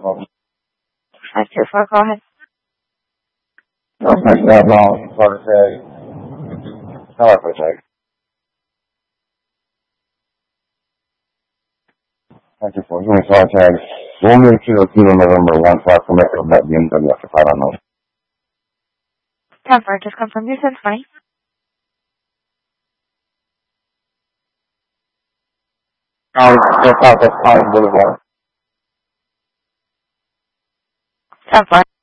524, go ahead. Don't make that long. For tag. 524, you want car tag. Romeo Kilo November 1 5 Commercial that BMW after 5 unknown. 10-4, just confirm your sense money. Just out of Boulevard. 10-4.